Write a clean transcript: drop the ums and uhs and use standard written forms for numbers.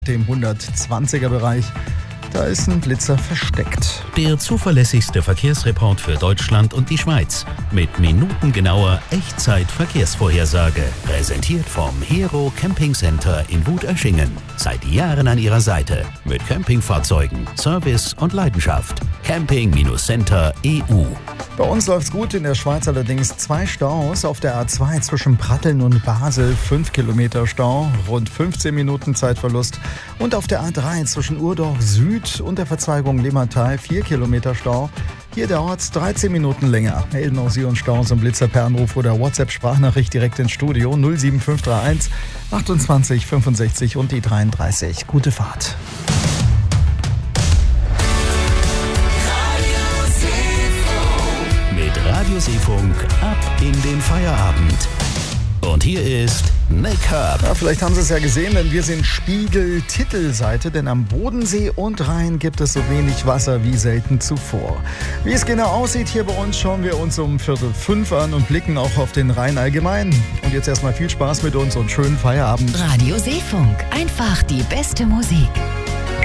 Dem 120er Bereich. Da ist ein Blitzer versteckt. Der zuverlässigste Verkehrsreport für Deutschland und die Schweiz. Mit minutengenauer Echtzeit-Verkehrsvorhersage. Präsentiert vom Hero Camping Center in Wut-Öschingen. Seit Jahren an Ihrer Seite. Mit Campingfahrzeugen, Service und Leidenschaft. Camping-Center EU. Bei uns läuft's gut, in der Schweiz allerdings 2 Staus. Auf der A2 zwischen Pratteln und Basel 5 Kilometer Stau, rund 15 Minuten Zeitverlust. Und auf der A3 zwischen Urdorf Süd und der Verzweigung Limmatal 4 Kilometer Stau. Hier dauert's 13 Minuten länger. Melden auch Sie uns Staus und Blitzer per Anruf oder WhatsApp-Sprachnachricht direkt ins Studio 07531 28 65 und die 33. Gute Fahrt. Radioseefunk ab in den Feierabend. Und hier ist Nick Herb. Ja, vielleicht haben Sie es ja gesehen, denn wir sind Spiegel-Titelseite, denn am Bodensee und Rhein gibt es so wenig Wasser wie selten zuvor. Wie es genau aussieht hier bei uns, schauen wir uns um 4:45 an und blicken auch auf den Rhein allgemein. Und jetzt erstmal viel Spaß mit uns und schönen Feierabend. Radioseefunk, einfach die beste Musik.